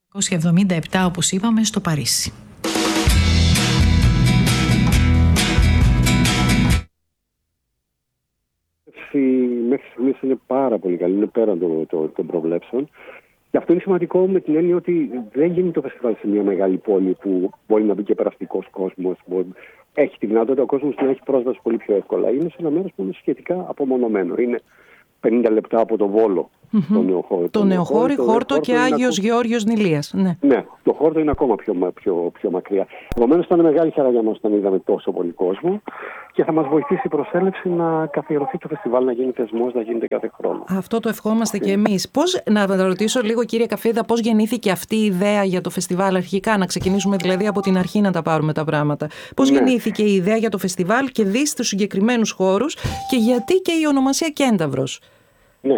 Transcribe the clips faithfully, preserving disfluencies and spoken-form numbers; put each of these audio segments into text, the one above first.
εννιακόσια εβδομήντα επτά, όπως είπαμε, στο Παρίσι. Μέχρι στιγμής είναι πάρα πολύ καλή, είναι πέραν των το, το προβλέψεων. Και αυτό είναι σημαντικό με την έννοια ότι δεν γίνει το φεστιβάλ σε μια μεγάλη πόλη που μπορεί να μπει και περαστικός κόσμος. Μπορεί... Έχει τη δυνατότητα ο κόσμος να έχει πρόσβαση πολύ πιο εύκολα. Είναι σε ένα μέρος που είναι σχετικά απομονωμένο. Είναι πενήντα λεπτά από το Βόλο. Mm-hmm. Το Νεοχώρι, το Νεοχώρι το Χόρτο και Άγιος ακού... Γεώργιος Νηλίας. Ναι. ναι, το Χόρτο είναι ακόμα πιο, πιο, πιο μακριά. Επομένως ήταν μεγάλη χαρά για μας όταν είδαμε τόσο πολύ κόσμο και θα μας βοηθήσει η προσέλευση να καθιερωθεί το φεστιβάλ, να γίνει θεσμός, να γίνεται κάθε χρόνο. Αυτό το ευχόμαστε και εμείς. Πώς, να ρωτήσω λίγο, κύριε Καφίδα, πώς γεννήθηκε αυτή η ιδέα για το φεστιβάλ αρχικά, να ξεκινήσουμε δηλαδή από την αρχή να τα πάρουμε τα πράγματα. Πώς ναι. γεννήθηκε η ιδέα για το φεστιβάλ και δει στους συγκεκριμένους χώρους και γιατί και η ονομασία Κένταβρος? Ναι,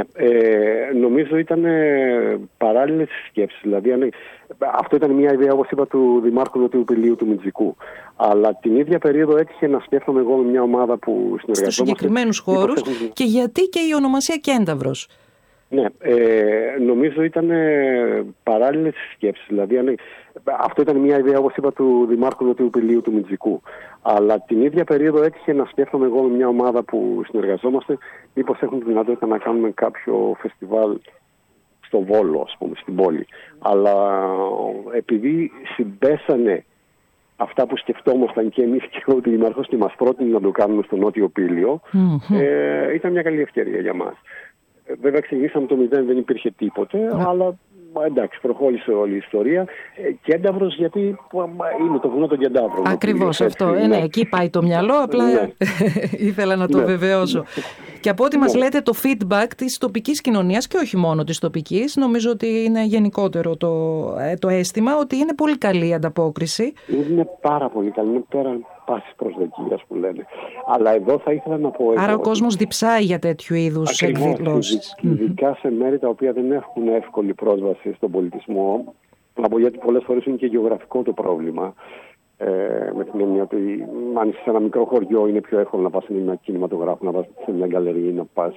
ε, νομίζω ήταν ε, παράλληλες σκέψεις. Δηλαδή, αν, αυτό ήταν μια ιδέα, όπως είπα, του Δημάρχου Νοτιού Πηλίου του Μιτζικού. Αλλά την ίδια περίοδο έτυχε να σκέφτομαι εγώ με μια ομάδα που συνεργαζόμαστε. Στους συγκεκριμένους χώρους έχουν... και γιατί και η ονομασία Κένταβρος? Ναι, ε, νομίζω ήταν ε, παράλληλες σκέψεις. Δηλαδή, αν, αυτό ήταν μια ιδέα, όπως είπα, του Δημάρχου Νοτιού Πηλίου του Μιτζικού. Αλλά την ίδια περίοδο έτυχε να σκέφτομαι εγώ με μια ομάδα που συνεργαζόμαστε μήπως έχουν τη δυνατότητα να κάνουμε κάποιο φεστιβάλ στο Βόλο, ας πούμε, στην πόλη. Αλλά επειδή συμπέσανε αυτά που σκεφτόμασταν και εμείς και ο Δημάρχος και μας πρότεινε να το κάνουμε στο Νότιο Πήλιο, mm-hmm. ε, ήταν μια καλή ευκαιρία για μας. Βέβαια ξεκινήσαμε το μηδέν, δεν υπήρχε τίποτε, yeah. αλλά εντάξει, προχώρησε όλη η ιστορία. Κένταβρος, γιατί είναι το βουνό των Κεντάβρων. Ακριβώς αυτό. Ε, ναι, εκεί πάει το μυαλό, απλά ναι. ήθελα να το ναι. βεβαιώσω. Και από ό,τι μας λέτε, το feedback της τοπικής κοινωνίας και όχι μόνο της τοπικής, νομίζω ότι είναι γενικότερο το, το αίσθημα ότι είναι πολύ καλή η ανταπόκριση. Είναι πάρα πολύ καλή, είναι πέραν πάσης προσδοκίας που λένε. Αλλά εδώ θα ήθελα να πω... Άρα εδώ, ο κόσμος διψάει για τέτοιου είδους εκδηλώσεις. Ειδικά σε μέρη τα οποία δεν έχουν εύκολη πρόσβαση στον πολιτισμό, από γιατί πολλές φορές είναι και γεωγραφικό το πρόβλημα. Ε, με την έννοια ότι αν είσαι σε ένα μικρό χωριό είναι πιο εύκολο να πας σε ένα κινηματογράφο, να πας σε μια γκαλερί, να πας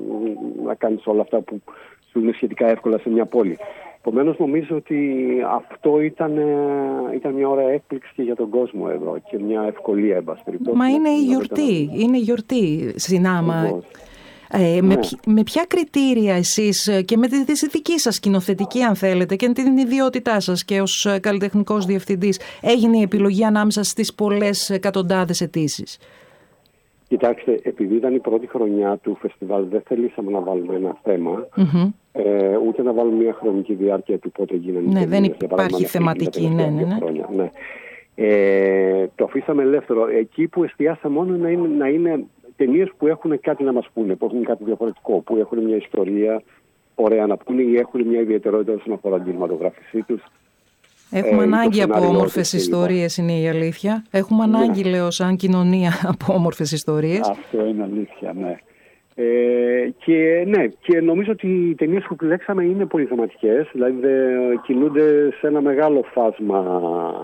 να κάνεις όλα αυτά που σου είναι σχετικά εύκολα σε μια πόλη. Επομένως νομίζω ότι αυτό ήταν, ήταν μια ωραία έκπληξη και για τον κόσμο εδώ και μια ευκολία, εν πάση περιπτώσει. Μα είναι η γιορτή, είναι η γιορτή συνάμα. Ε, με, με ποια κριτήρια εσείς και με τη, τη δική σας σκηνοθετική, αν θέλετε, και την ιδιότητά σας και ως καλλιτεχνικός διευθυντής, έγινε η επιλογή ανάμεσα στις πολλές εκατοντάδες αιτήσεις? Κοιτάξτε, επειδή ήταν η πρώτη χρονιά του φεστιβάλ, δεν θελήσαμε να βάλουμε ένα θέμα, mm-hmm. ε, ούτε να βάλουμε μια χρονική διάρκεια του πότε γίνανε. Ναι, δεν υπάρχει θεματική, ναι, ναι, ναι. Χρόνια, ναι. Ε, το αφήσαμε ελεύθερο. Εκεί που εστιάσαμε μόνο να είναι, να είναι ταινίες που έχουν κάτι να μας πούνε, που έχουν κάτι διαφορετικό, που έχουν μια ιστορία ωραία να πούνε ή έχουν μια ιδιαιτερότητα όσον αφορά την κινηματογράφησή τους. Έχουμε ε, ανάγκη από όμορφες ιστορίες, είναι η αλήθεια. Έχουμε ναι. ανάγκη, λέω, σαν κοινωνία, από όμορφες ιστορίες. Αυτό είναι αλήθεια, ναι. Ε, και, ναι, και νομίζω ότι οι ταινίες που επιλέξαμε είναι πολύ θεματικές, δηλαδή κινούνται σε ένα μεγάλο φάσμα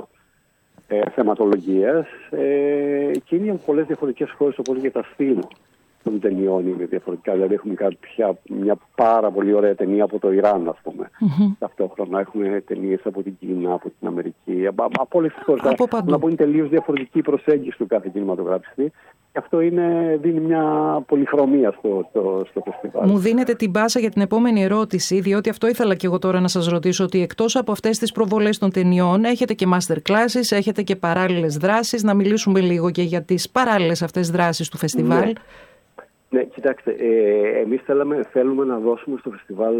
ε, θεματολογίας ε, και είναι από πολλές διαφορετικές χώρες, όπως και τα στυλ των ταινιών είναι διαφορετικά. Δηλαδή έχουμε κάποια, μια πάρα πολύ ωραία ταινία από το Ιράν, ας πούμε. Mm-hmm. Ταυτόχρονα έχουμε ταινίες από την Κίνα, από την Αμερική, από, από όλες τις χώρες. Να πω είναι τελείως διαφορετική προσέγγιση του κάθε κινηματογράφιστη. Και αυτό είναι, δίνει μια πολυχρωμία στο, στο, στο φεστιβάλ. Μου δίνετε την πάσα για την επόμενη ερώτηση, διότι αυτό ήθελα και εγώ τώρα να σας ρωτήσω, ότι εκτός από αυτές τις προβολές των ταινιών έχετε και master classes, έχετε και παράλληλες δράσεις. Να μιλήσουμε λίγο και για τις παράλληλες αυτές δράσεις του φεστιβάλ. Ναι. Ναι, κοιτάξτε, ε, εμείς θέλαμε, θέλουμε να δώσουμε στο φεστιβάλ,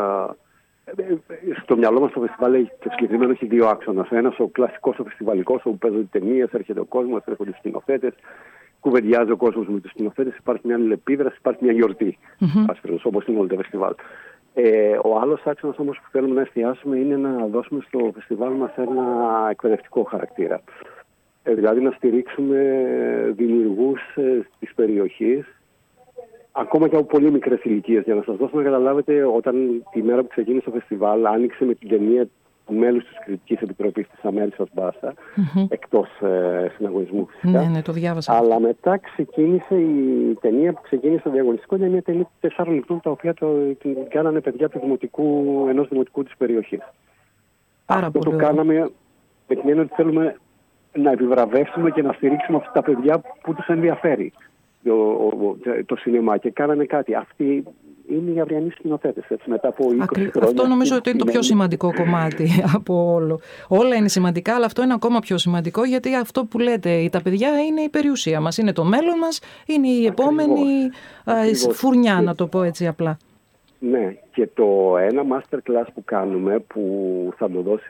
ε, στο μυαλό μας το φεστιβάλ το συγκεκριμένο έχει δύο άξονες. Ένας ο κλασικός, ο φεστιβαλικός, όπου παίζονται ταινίες, έρχεται ο κόσμος, έρχονται οι σκηνοθέτες, κουβεντιάζει ο κόσμος με τους σκηνοθέτες, υπάρχει μια αλληλεπίδραση, υπάρχει μια γιορτή, mm-hmm. όπως είναι όλο το φεστιβάλ. Ε, ο άλλος άξονας όμως που θέλουμε να εστιάσουμε είναι να δώσουμε στο φεστιβάλ μας ένα εκπαιδευτικό χαρακτήρα. Ε, δηλαδή να στηρίξουμε δημιουργούς ε, της περιοχής, ακόμα και από πολύ μικρές ηλικίες. Για να σας δώσω να καταλάβετε, όταν τη μέρα που ξεκίνησε το φεστιβάλ, άνοιξε με την ταινία του μέλους της Κριτικής Επιτροπής της Αμέρισσας Μπάσα, mm-hmm. εκτός ε, συναγωνισμού φυσικά. Ναι, ναι, το διάβασα. Αλλά μετά ξεκίνησε η ταινία που ξεκίνησε το διαγωνιστικό, είναι μια ταινία τεσσάρων λεπτών, τα οποία το, την κάνανε παιδιά του δημοτικού, ενός δημοτικού της περιοχής. Πάρα αυτό πολύ το κάναμε με την έννοια ότι θέλουμε να επιβραβεύσουμε και να στηρίξουμε αυτά τα παιδιά που τους ενδιαφέρει το, το σινεμά και κάνανε κάτι. Αυτοί είναι οι αυριανοί σκηνοθέτες, έτσι, μετά από είκοσι Ακρι... χρόνια. Αυτό νομίζω ότι είναι το πιο σημαντικό κομμάτι από όλο. Όλα είναι σημαντικά, αλλά αυτό είναι ακόμα πιο σημαντικό, γιατί αυτό που λέτε, τα παιδιά είναι η περιουσία μας, είναι το μέλλον μας, είναι η επόμενη Ακριβώς. φουρνιά, να το πω έτσι απλά. Ναι, και το ένα masterclass που κάνουμε, που θα το δώσει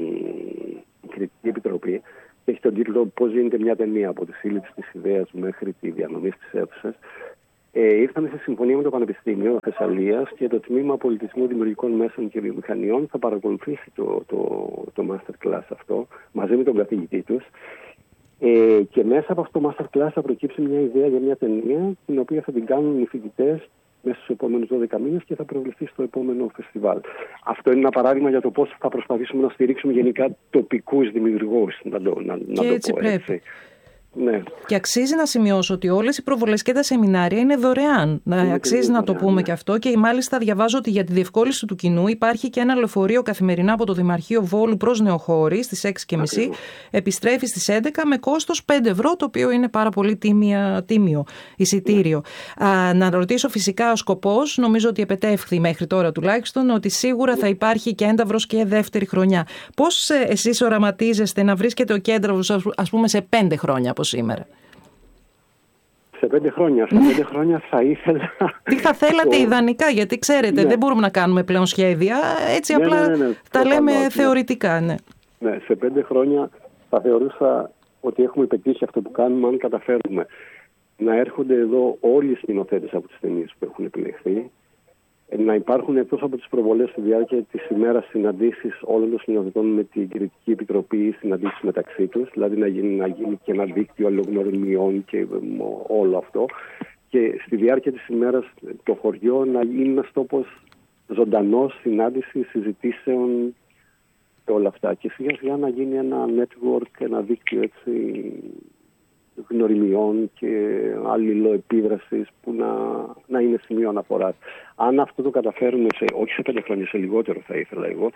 η Κριτική Επιτροπή, έχει τον τίτλο «Πώς γίνεται μια ταινία από τη σύλληψη της ιδέας μέχρι τη διανομή στις αίθουσες». Ε, ήρθαμε σε συμφωνία με το Πανεπιστήμιο Θεσσαλίας και το Τμήμα Πολιτισμού, Δημιουργικών Μέσων και Βιομηχανιών θα παρακολουθήσει το, το, το masterclass αυτό μαζί με τον καθηγητή τους. Ε, και μέσα από αυτό το masterclass θα προκύψει μια ιδέα για μια ταινία, την οποία θα την κάνουν οι φοιτητές μέσα στους επόμενους δώδεκα μήνες και θα προβληθεί στο επόμενο φεστιβάλ. Αυτό είναι ένα παράδειγμα για το πώς θα προσπαθήσουμε να στηρίξουμε γενικά τοπικούς δημιουργούς, να το, να, να το έτσι πω πρέπει. έτσι. Ναι. Και αξίζει να σημειώσω ότι όλες οι προβολές και τα σεμινάρια είναι δωρεάν. Είναι αξίζει να το πούμε ναι. και αυτό. Και μάλιστα διαβάζω ότι για τη διευκόλυνση του κοινού υπάρχει και ένα λεωφορείο καθημερινά από το Δημαρχείο Βόλου προς Νεοχώρη στις έξι και μισή. Επιστρέφει στις έντεκα με κόστος πέντε ευρώ, το οποίο είναι πάρα πολύ τίμια, τίμιο εισιτήριο. Ναι. Α, να ρωτήσω φυσικά ο σκοπός, νομίζω ότι επετεύχθη μέχρι τώρα τουλάχιστον, ότι σίγουρα θα υπάρχει κένταυρος και δεύτερη χρονιά. Πώς εσείς οραματίζεστε να βρίσκεται ο κένταυρος, ας πούμε, σε πέντε χρόνια από σήμερα? Σε πέντε χρόνια. Σε πέντε χρόνια θα ήθελα... Τι θα θέλατε ιδανικά, γιατί ξέρετε, ναι. δεν μπορούμε να κάνουμε πλέον σχέδια, έτσι ναι, απλά ναι, ναι, ναι. τα λέμε ναι. θεωρητικά. Ναι. ναι, σε πέντε χρόνια θα θεωρούσα ότι έχουμε πετύχει αυτό που κάνουμε, αν καταφέρουμε να έρχονται εδώ όλοι οι σκηνοθέτες από τις ταινίες που έχουν επιλεχθεί, να υπάρχουν εκτός από τις προβολές στη διάρκεια της ημέρας συναντήσεις όλων των σκηνοθετών με την Κριτική Επιτροπή, συναντήσεις μεταξύ τους, δηλαδή να γίνει, να γίνει και ένα δίκτυο αλληλογνωριμιών και όλο αυτό. Και στη διάρκεια της ημέρας το χωριό να γίνει ένας τόπος ζωντανός, συνάντηση, συζητήσεων και όλα αυτά. Και σιγά σιγά να γίνει ένα network, ένα δίκτυο έτσι γνωριμιών και αλληλοεπίδρασης που να, να είναι σημείο αναφοράς. Αν αυτό το καταφέρουμε, σε, όχι σε πέντε χρόνια, σε λιγότερο θα ήθελα εγώ,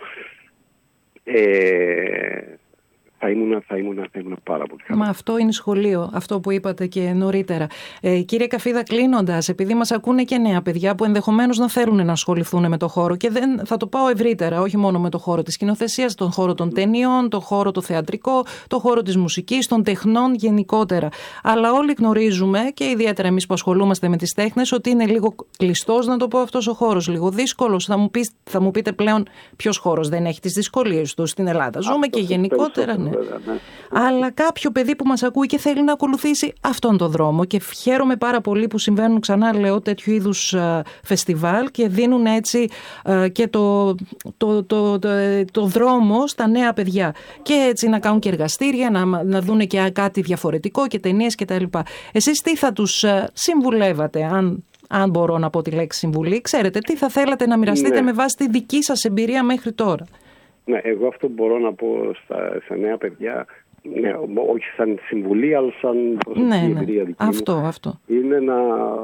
ε, θα ήμουν, θα ήμουν, θα ήμουν πάρα πολύ χαρά. Μα αυτό είναι σχολείο, αυτό που είπατε και νωρίτερα. Ε, κύριε Καφίδα, κλείνοντας, επειδή μας ακούνε και νέα παιδιά που ενδεχομένως να θέλουν να ασχοληθούν με το χώρο, και δεν, θα το πάω ευρύτερα, όχι μόνο με το χώρο της σκηνοθεσίας, τον χώρο των ταινιών, τον χώρο το θεατρικό, τον χώρο της μουσικής, των τεχνών γενικότερα. Αλλά όλοι γνωρίζουμε, και ιδιαίτερα εμείς που ασχολούμαστε με τις τέχνες, ότι είναι λίγο κλειστός, να το πω, αυτός ο χώρος, λίγο δύσκολος. Θα μου, πεις, θα μου πείτε πλέον ποιος χώρος δεν έχει τις δυσκολίες του στην Ελλάδα. Ζούμε αυτό και γενικότερα. Ναι. Βέβαια, ναι. Αλλά κάποιο παιδί που μας ακούει και θέλει να ακολουθήσει αυτόν τον δρόμο, και χαίρομαι πάρα πολύ που συμβαίνουν, ξανά λέω, τέτοιου είδους α, φεστιβάλ και δίνουν έτσι α, και το, το, το, το, το δρόμο στα νέα παιδιά, και έτσι να κάνουν και εργαστήρια, να, να δουν και κάτι διαφορετικό και ταινίες κτλ. Εσείς τι θα τους α, συμβουλεύατε, αν, αν μπορώ να πω τη λέξη συμβουλή? Ξέρετε, τι θα θέλατε να μοιραστείτε ναι. με βάση τη δική σας εμπειρία μέχρι τώρα? Ναι, εγώ αυτό μπορώ να πω στα, στα νέα παιδιά, ναι, όχι σαν συμβουλή, αλλά σαν προσωπική ναι, ναι. εμπειρία δική αυτό, μου, αυτό. είναι να,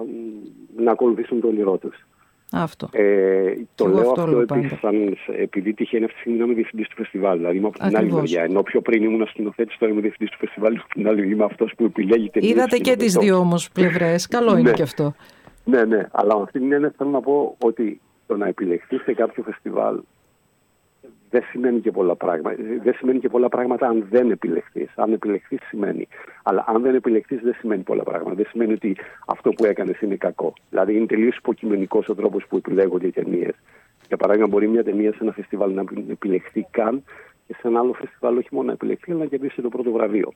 να ακολουθήσουν το όνειρό τους. Αυτό. Ε, το λέω αυτό, αυτό επίσης, σαν, επειδή τυχαίνει αυτή τη στιγμή να είμαι διευθυντής του φεστιβάλ. Δηλαδή είμαι από την Ακριβώς. άλλη μεριά. Ενώ πιο πριν ήμουν σκηνοθέτης, τώρα είμαι διευθυντής του φεστιβάλ. Από την άλλη είμαι αυτός που επιλέγει ταινίες. Είδατε και τις δύο όμως πλευρές. Καλό είναι ναι. και αυτό. Ναι, ναι. Αλλά με αυτή την έννοια θέλω να πω ότι το να επιλεχθεί σε κάποιο φεστιβάλ δεν σημαίνει και πολλά πράγματα. Δεν σημαίνει και πολλά πράγματα αν δεν επιλεχθείς. Αν επιλεχθείς σημαίνει. Αλλά αν δεν επιλεχθείς δεν σημαίνει πολλά πράγματα. Δεν σημαίνει ότι αυτό που έκανες είναι κακό. Δηλαδή είναι τελείως υποκειμενικός ο τρόπος που επιλέγονται οι ταινίες. Για παράδειγμα, μπορεί μια ταινία σε ένα φεστιβάλ να επιλεχθεί καν και σε ένα άλλο φεστιβάλ όχι μόνο να επιλεχθεί, αλλά να κερδίσει το πρώτο βραβείο.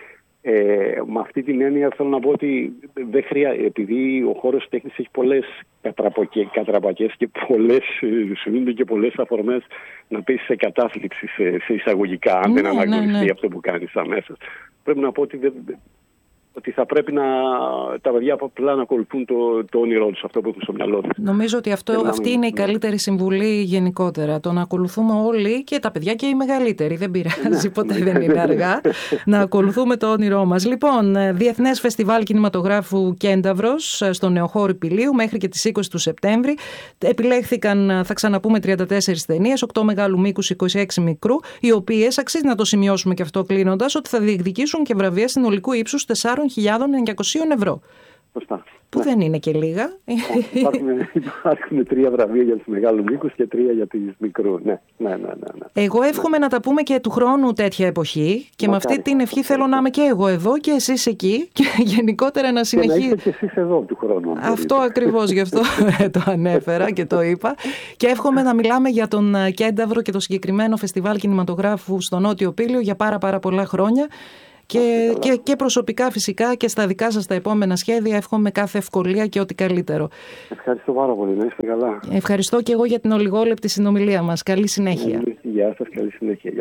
Ε, με αυτή την έννοια θέλω να πω ότι δεν χρειάζεται, επειδή ο χώρος τέχνης έχει πολλές κατραπακές και πολλές, σου δίνονται και πολλές αφορμές να πεις σε κατάθλιψη, σε, σε εισαγωγικά, αν ναι, δεν αναγνωριστεί ναι, ναι. αυτό που κάνεις αμέσως. Πρέπει να πω ότι δεν, ότι θα πρέπει να, τα παιδιά απλά να ακολουθούν το, το όνειρό τους, αυτό που έχουν στο μυαλό τους. Νομίζω ότι αυτό, αυτή είναι η καλύτερη συμβουλή γενικότερα. Το να ακολουθούμε όλοι, και τα παιδιά και οι μεγαλύτεροι. Δεν πειράζει, ποτέ δεν είναι αργά να ακολουθούμε το όνειρό μας. Λοιπόν, Διεθνές Φεστιβάλ Κινηματογράφου Κένταβρος στο Νεοχώρη Πηλίου μέχρι και τις είκοσι του Σεπτέμβρη. Επιλέχθηκαν, θα ξαναπούμε, τριάντα τέσσερις ταινίες, οκτώ μεγάλου μήκους, είκοσι έξι μικρού, οι οποίες, αξίζει να το σημειώσουμε και αυτό κλείνοντας, ότι θα διεκδικήσουν και βραβεία συνολικού ύψους τεσσάρων χιλιάδων εννιακοσίων ευρώ. Σωστά. Που ναι. δεν είναι και λίγα. Υπάρχουν, υπάρχουν τρία βραβεία για τους μεγάλου μήκους και τρία για τις μικρού. Ναι, ναι, ναι, ναι. Εγώ εύχομαι ναι. να τα πούμε και του χρόνου τέτοια εποχή και Μα με αυτή την ευχή θέλω να είμαι και εγώ εδώ και εσείς εκεί και γενικότερα να συνεχίσετε. Και να είστε και εσείς εδώ του χρόνου. Αυτό ακριβώς, γι' αυτό το ανέφερα και το είπα. Και εύχομαι να μιλάμε για τον Κένταβρο και το συγκεκριμένο φεστιβάλ κινηματογράφου στο Νότιο Πήλιο για πάρα πάρα πολλά χρόνια. Και, και, και προσωπικά φυσικά και στα δικά σας τα επόμενα σχέδια εύχομαι κάθε ευκολία και ό,τι καλύτερο. Ευχαριστώ πάρα πολύ, να είστε καλά. Ευχαριστώ και εγώ για την ολιγόλεπτη συνομιλία μας. Καλή συνέχεια. Γεια σας, καλή συνέχεια.